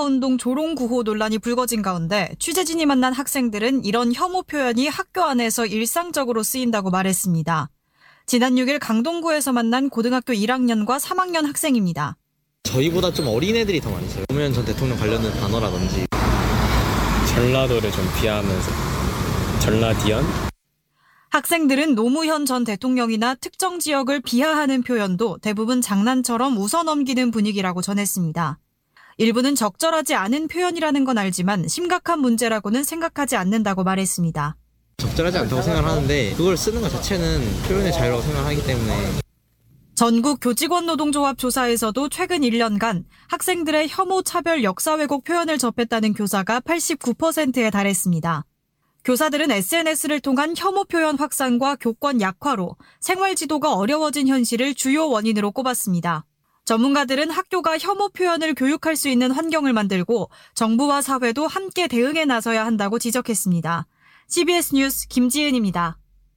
실내운동 조롱구호 논란이 불거진 가운데 취재진이 만난 학생들은 이런 혐오 표현이 학교 안에서 일상적으로 쓰인다고 말했습니다. 지난 6일 강동구에서 만난 고등학교 1학년과 3학년 학생입니다. 저희보다 좀 어린 애들이 더 많으세요. 노무현 전 대통령 관련된 단어라든지. 전라도를 좀 비하하면서 전라디언? 학생들은 노무현 전 대통령이나 특정 지역을 비하하는 표현도 대부분 장난처럼 웃어넘기는 분위기라고 전했습니다. 일부는 적절하지 않은 표현이라는 건 알지만 심각한 문제라고는 생각하지 않는다고 말했습니다. 적절하지 않다고 생각하는데 그걸 쓰는 것 자체는 표현의 자유라고 생각하기 때문에. 전국 교직원 노동조합 조사에서도 최근 1년간 학생들의 혐오 차별 역사 왜곡 표현을 접했다는 교사가 89%에 달했습니다. 교사들은 SNS를 통한 혐오 표현 확산과 교권 약화로 생활 지도가 어려워진 현실을 주요 원인으로 꼽았습니다. 전문가들은 학교가 혐오 표현을 교육할 수 있는 환경을 만들고 정부와 사회도 함께 대응에 나서야 한다고 지적했습니다. CBS 뉴스 김지은입니다.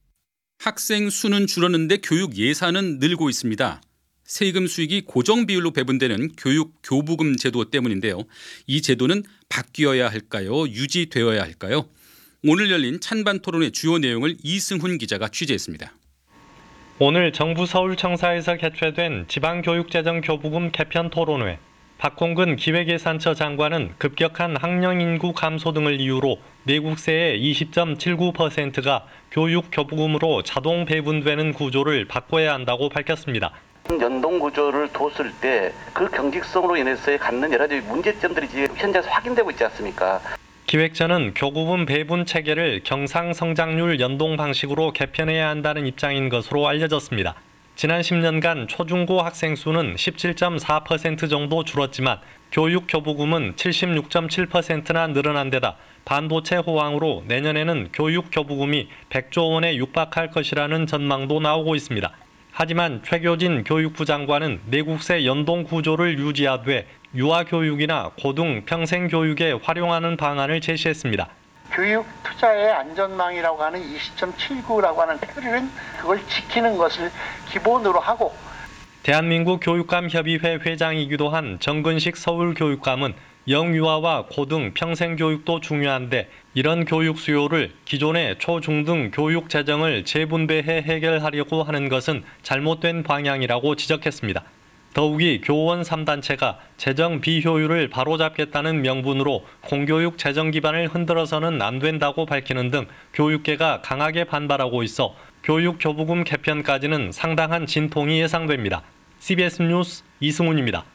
학생 수는 줄었는데 교육 예산은 늘고 있습니다. 세금 수익이 고정 비율로 배분되는 교육 교부금 제도 때문인데요. 이 제도는 바뀌어야 할까요? 유지되어야 할까요? 오늘 열린 찬반 토론의 주요 내용을 이승훈 기자가 취재했습니다. 오늘 정부 서울청사에서 개최된 지방교육재정 교부금 개편 토론회. 박홍근 기획예산처 장관은 급격한 학령 인구 감소 등을 이유로 내국세의 20.79%가 교육 교부금으로 자동 배분되는 구조를 바꿔야 한다고 밝혔습니다. 연동 구조를 뒀을 때 그 경직성으로 인해서 갖는 여러 가지 문제점들이 지금 현재서 확인되고 있지 않습니까? 기획처는 교부금 배분 체계를 경상성장률 연동 방식으로 개편해야 한다는 입장인 것으로 알려졌습니다. 지난 10년간 초중고 학생 수는 17.4% 정도 줄었지만 교육 교부금은 76.7%나 늘어난 데다 반도체 호황으로 내년에는 교육 교부금이 100조 원에 육박할 것이라는 전망도 나오고 있습니다. 하지만 최교진 교육부 장관은 내국세 연동 구조를 유지하되 유아교육이나 고등 평생교육에 활용하는 방안을 제시했습니다. 교육 투자의 안전망이라고 하는 20.79라고 하는 테두리는 그걸 지키는 것을 기본으로 하고, 대한민국 교육감협의회 회장이기도 한 정근식 서울교육감은 영유아와 고등 평생교육도 중요한데 이런 교육 수요를 기존의 초중등 교육 재정을 재분배해 해결하려고 하는 것은 잘못된 방향이라고 지적했습니다. 더욱이 교원 3단체가 재정 비효율을 바로잡겠다는 명분으로 공교육 재정 기반을 흔들어서는 안 된다고 밝히는 등 교육계가 강하게 반발하고 있어 교육 교부금 개편까지는 상당한 진통이 예상됩니다. CBS 뉴스 이승훈입니다.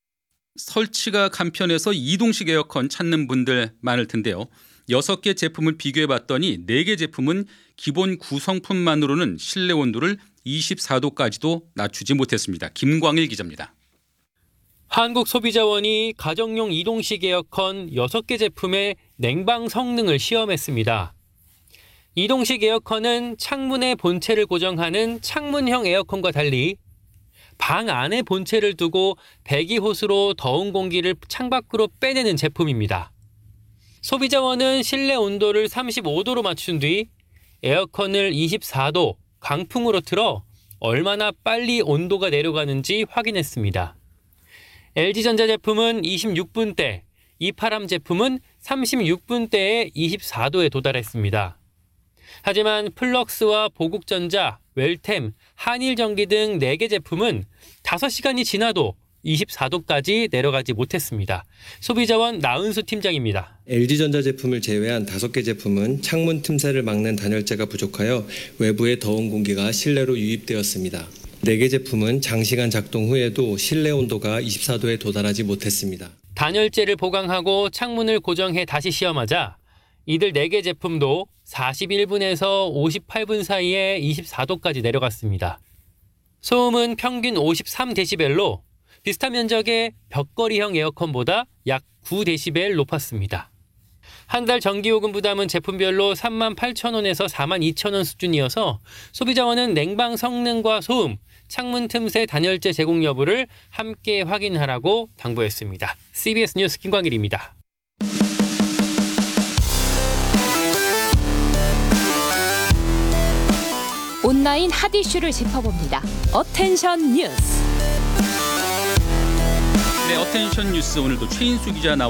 설치가 간편해서 이동식 에어컨 찾는 분들 많을 텐데요. 6개 제품을 비교해봤더니 4개 제품은 기본 구성품만으로는 실내 온도를 24도까지도 낮추지 못했습니다. 김광일 기자입니다. 한국소비자원이 가정용 이동식 에어컨 6개 제품의 냉방 성능을 시험했습니다. 이동식 에어컨은 창문의 본체를 고정하는 창문형 에어컨과 달리 방 안에 본체를 두고 배기호스로 더운 공기를 창밖으로 빼내는 제품입니다. 소비자원은 실내 온도를 35도로 맞춘 뒤 에어컨을 24도 강풍으로 틀어 얼마나 빨리 온도가 내려가는지 확인했습니다. LG전자 제품은 26분대, 이파람 제품은 36분대에 24도에 도달했습니다. 하지만 플럭스와 보국전자, 웰템, 한일전기 등 4개 제품은 5시간이 지나도 24도까지 내려가지 못했습니다. 소비자원 나은수 팀장입니다. LG전자 제품을 제외한 5개 제품은 창문 틈새를 막는 단열재가 부족하여 외부의 더운 공기가 실내로 유입되었습니다. 4개 제품은 장시간 작동 후에도 실내 온도가 24도에 도달하지 못했습니다. 단열재를 보강하고 창문을 고정해 다시 시험하자 이들 4개 제품도 41분에서 58분 사이에 24도까지 내려갔습니다. 소음은 평균 53데시벨로 비슷한 면적의 벽걸이형 에어컨보다 약 9데시벨 높았습니다. 한 달 전기요금 부담은 제품별로 38,000원에서 42,000원 수준이어서 소비자원은 냉방 성능과 소음, 창문 틈새 단열재 제공 여부를 함께 확인하라고 당부했습니다. CBS 뉴스 김광일입니다. 온라인 핫 이슈를 짚어봅니다. 어텐션 뉴스. 네, 어텐션 뉴스 오늘도 최인수 기자 나와